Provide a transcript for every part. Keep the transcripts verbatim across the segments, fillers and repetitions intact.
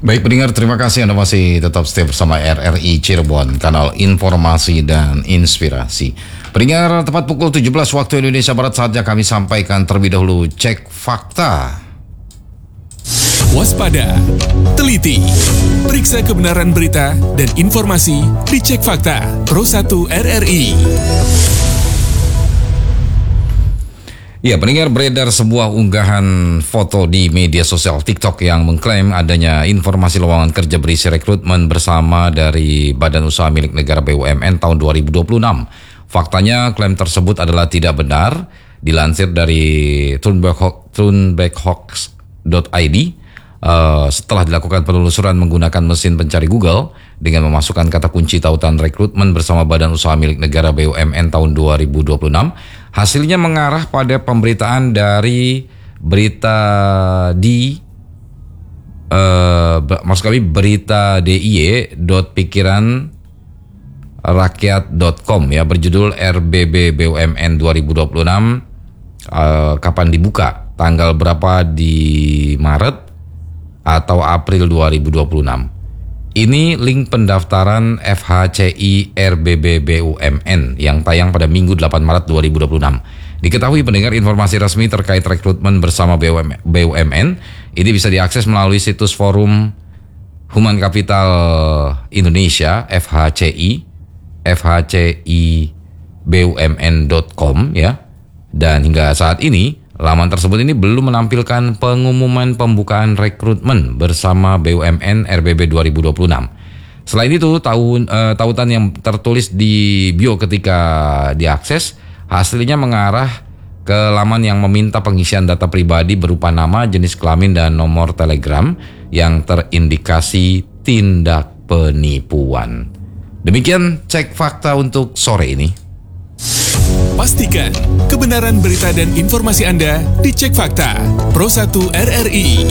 Baik pendengar, terima kasih Anda masih tetap stay bersama R R I Cirebon, kanal informasi dan inspirasi. Pendengar, tepat pukul tujuh belas waktu Indonesia Barat, saatnya kami sampaikan terlebih dahulu cek fakta. Waspada, teliti, periksa kebenaran berita dan informasi di Cek Fakta Pro satu R R I. Ya, pendengar, beredar sebuah unggahan foto di media sosial TikTok yang mengklaim adanya informasi lowongan kerja berisi rekrutmen bersama dari Badan Usaha Milik Negara B U M N tahun dua ribu dua puluh enam. Faktanya, klaim tersebut adalah tidak benar. Dilansir dari Thunberghawks dot I D, uh, setelah dilakukan penelusuran menggunakan mesin pencari Google dengan memasukkan kata kunci tautan rekrutmen bersama Badan Usaha Milik Negara B U M N tahun dua ribu dua puluh enam, hasilnya mengarah pada pemberitaan dari berita di uh, maksud kami berita D I Y dot pikiran rakyat dot com ya, berjudul R B B B U M N dua ribu dua puluh enam, uh, kapan dibuka, tanggal berapa di Maret atau April dua ribu dua puluh enam. Ini link pendaftaran F H C I R B B B U M N yang tayang pada Minggu delapan Maret dua ribu dua puluh enam. Diketahui pendengar, informasi resmi terkait rekrutmen bersama B U M N ini bisa diakses melalui situs forum Human Capital Indonesia F H C I F H C I B U M N dot com ya. Dan hingga saat ini laman tersebut ini belum menampilkan pengumuman pembukaan rekrutmen bersama B U M N R B B dua ribu dua puluh enam. Selain itu, tahun uh, tautan yang tertulis di bio ketika diakses hasilnya mengarah ke laman yang meminta pengisian data pribadi berupa nama, jenis kelamin, dan nomor telegram yang terindikasi tindak penipuan. Demikian cek fakta untuk sore ini. Pastikan kebenaran berita dan informasi Anda di Cek Fakta Pro satu R R I.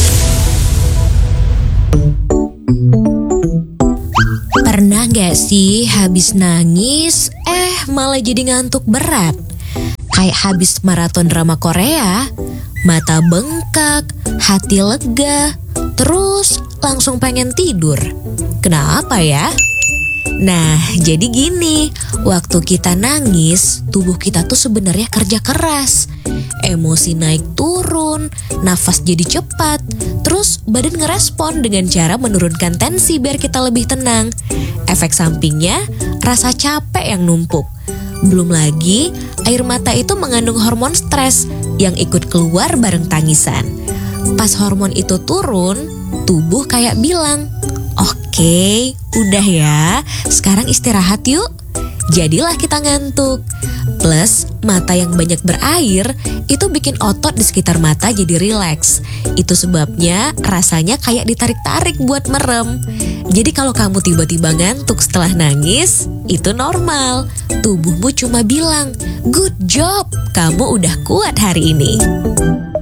Pernah gak sih habis nangis, eh malah jadi ngantuk berat? Kayak habis maraton drama Korea, mata bengkak, hati lega, terus langsung pengen tidur. Kenapa ya? Nah, jadi gini, waktu kita nangis, tubuh kita tuh sebenarnya kerja keras. Emosi naik turun, nafas jadi cepat, terus badan ngerespon dengan cara menurunkan tensi biar kita lebih tenang. Efek sampingnya, rasa capek yang numpuk. Belum lagi, air mata itu mengandung hormon stres yang ikut keluar bareng tangisan. Pas hormon itu turun, tubuh kayak bilang, "Oke, udah ya, sekarang istirahat yuk." Jadilah kita ngantuk. Plus, mata yang banyak berair itu bikin otot di sekitar mata jadi rileks. Itu sebabnya rasanya kayak ditarik-tarik buat merem. Jadi kalau kamu tiba-tiba ngantuk setelah nangis, itu normal. Tubuhmu cuma bilang, "Good job, kamu udah kuat hari ini."